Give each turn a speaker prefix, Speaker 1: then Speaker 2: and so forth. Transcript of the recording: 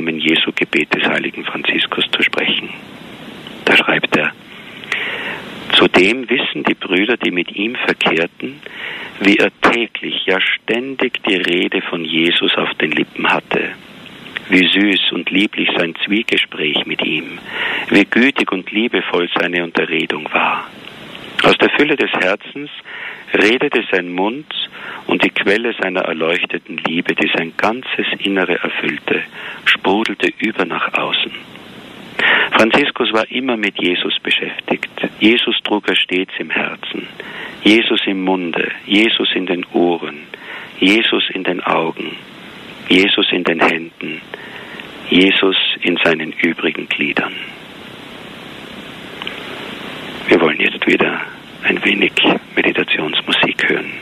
Speaker 1: Namen Jesu Gebet des heiligen Franziskus zu sprechen. Da schreibt er: Zudem wissen die Brüder, die mit ihm verkehrten, wie er täglich, ja ständig die Rede von Jesus auf den Lippen hatte. Wie süß und lieblich sein Zwiegespräch mit ihm, wie gütig und liebevoll seine Unterredung war. Aus der Fülle des Herzens redete sein Mund, und die Quelle seiner erleuchteten Liebe, die sein ganzes Innere erfüllte, sprudelte über nach außen. Franziskus war immer mit Jesus beschäftigt. Jesus trug er stets im Herzen, Jesus im Munde, Jesus in den Ohren, Jesus in den Augen, Jesus in den Händen, Jesus in seinen übrigen Gliedern. Wir wollen jetzt wieder ein wenig Meditationsmusik hören.